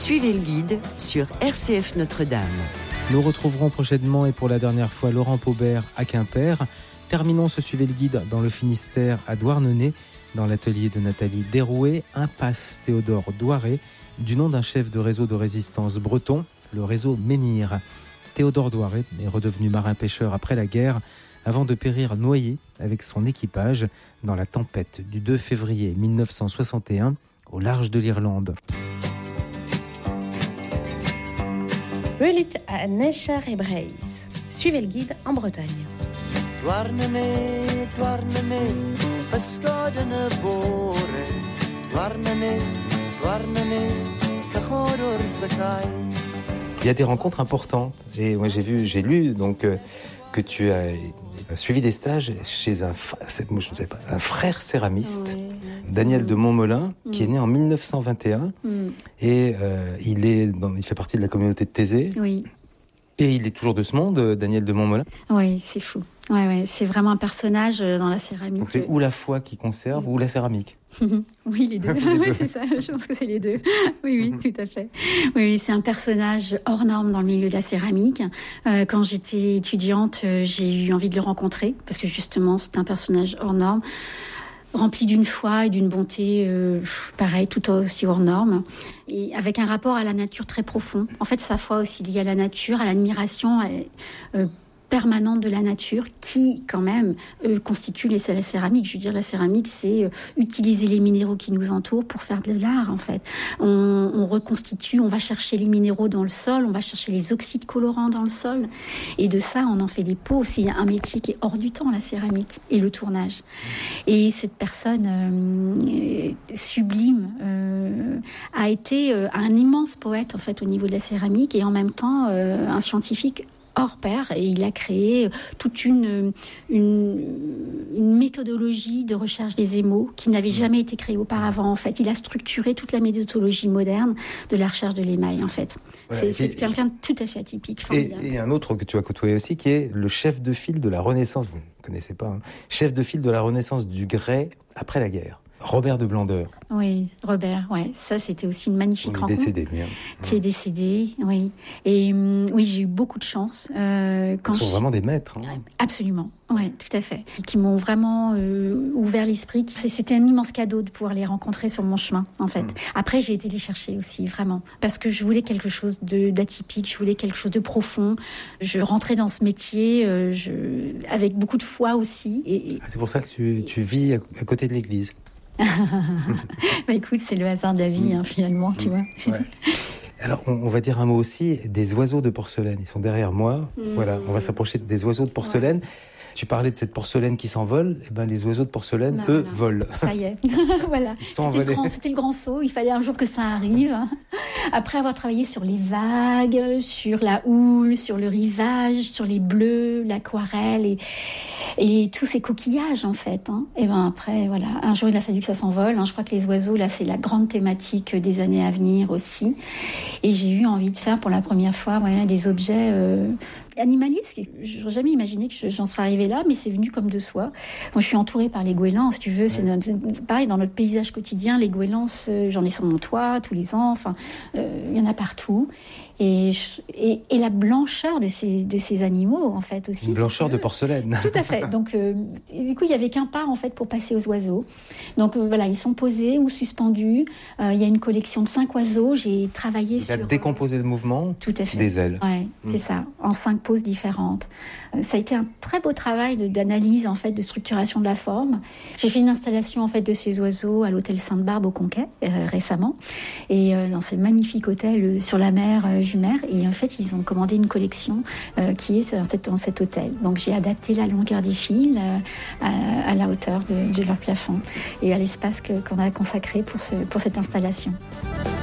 Suivez le guide sur RCF Notre-Dame. Nous retrouverons prochainement et pour la dernière fois Laurent Paubert à Quimper. Terminons ce Suivez le guide dans le Finistère à Douarnenez, dans l'atelier de Nathalie Derouet, impasse Théodore Douaret, du nom d'un chef de réseau de résistance breton, le réseau Menhir. Théodore Douaret est redevenu marin-pêcheur après la guerre, avant de périr noyé avec son équipage dans la tempête du 2 février 1961 au large de l'Irlande. Welit à Necher et Breise. Suivez le guide en Bretagne. Douarnenez, Douarnenez, ysgod yn y bore. Douarnenez, Douarnenez, cychod wrth y cae. Il y a des rencontres importantes et moi j'ai lu donc que tu as suivi des stages chez un frère céramiste, oui. Daniel de Montmolin, qui est né en 1921 et il fait partie de la communauté de Thésée. Oui. Et il est toujours de ce monde, Daniel de Montmolin. Oui, c'est fou. Ouais, c'est vraiment un personnage dans la céramique. Donc c'est ou la foi qui conserve ou la céramique. Oui, les deux. Oui, c'est ça, je pense que c'est les deux. Oui, tout à fait. Oui, c'est un personnage hors norme dans le milieu de la céramique. Quand j'étais étudiante, j'ai eu envie de le rencontrer, parce que justement, c'est un personnage hors norme, rempli d'une foi et d'une bonté, pareil, tout aussi hors norme, et avec un rapport à la nature très profond. En fait, sa foi aussi liée à la nature, à l'admiration permanente de la nature qui, quand même, constitue la céramique. Je veux dire, la céramique, c'est utiliser les minéraux qui nous entourent pour faire de l'art, en fait. On reconstitue, on va chercher les minéraux dans le sol, on va chercher les oxydes colorants dans le sol. Et de ça, on en fait des pots. C'est un métier qui est hors du temps, la céramique et le tournage. Et cette personne sublime a été un immense poète, en fait, au niveau de la céramique et en même temps un scientifique hors pair, et il a créé toute une méthodologie de recherche des émaux qui n'avait jamais été créée auparavant. En fait, il a structuré toute la méthodologie moderne de la recherche de l'émail. En fait, c'est quelqu'un de tout à fait atypique, formidable. Et un autre que tu as côtoyé aussi, qui est le chef de file de la Renaissance. Vous ne connaissez pas, hein. Chef de file de la Renaissance du grès après la guerre. Robert de Blandeur. Oui, Robert, ouais. Ça, c'était aussi une magnifique rencontre. Décédé, bien. Qui est décédé, oui. Et oui, j'ai eu beaucoup de chance. Ils sont vraiment des maîtres. Hein. Absolument, oui, tout à fait. Qui m'ont vraiment ouvert l'esprit. C'était un immense cadeau de pouvoir les rencontrer sur mon chemin, en fait. Après, j'ai été les chercher aussi, vraiment. Parce que je voulais quelque chose d'atypique, je voulais quelque chose de profond. Je rentrais dans ce métier avec beaucoup de foi aussi. C'est pour ça que tu vis à côté de l'église. Bah écoute, c'est le hasard de la vie, finalement, tu vois. Ouais. Alors, on va dire un mot aussi des oiseaux de porcelaine. Ils sont derrière moi. Voilà, on va s'approcher des oiseaux de porcelaine. Ouais. Tu parlais de cette porcelaine qui s'envole. Eh ben, les oiseaux de porcelaine, eux, volent. Ça y est. Voilà. C'était le grand saut. Il fallait un jour que ça arrive. Après avoir travaillé sur les vagues, sur la houle, sur le rivage, sur les bleus, l'aquarelle et tous ces coquillages, en fait. Et ben après, voilà. Un jour, il a fallu que ça s'envole. Je crois que les oiseaux, là, c'est la grande thématique des années à venir aussi. Et j'ai eu envie de faire pour la première fois, des objets animalier. Je n'aurais jamais imaginé que j'en serais arrivée là, mais c'est venu comme de soi. Moi, je suis entourée par les goélands, si tu veux. C'est pareil, dans notre paysage quotidien, les goélands, j'en ai sur mon toit tous les ans. Enfin, il y en a partout. Et la blancheur de ces animaux, en fait, aussi. Une blancheur de porcelaine. Tout à fait. Donc, du coup, il n'y avait qu'un pas, en fait, pour passer aux oiseaux. Donc, voilà, ils sont posés ou suspendus. Il y a une collection de 5 oiseaux. J'ai travaillé sur... Tu as décomposé le mouvement tout à fait. Des ailes. Oui, c'est ça, en 5 poses différentes. Ça a été un très beau travail d'analyse, en fait, de structuration de la forme. J'ai fait une installation, en fait, de ces oiseaux à l'hôtel Sainte-Barbe au Conquet, récemment. Et dans ce magnifique hôtel sur la mer Jumer. Et en fait, ils ont commandé une collection qui est dans cet hôtel. Donc, j'ai adapté la longueur des fils à la hauteur de leur plafond et à l'espace qu'on a consacré pour cette installation.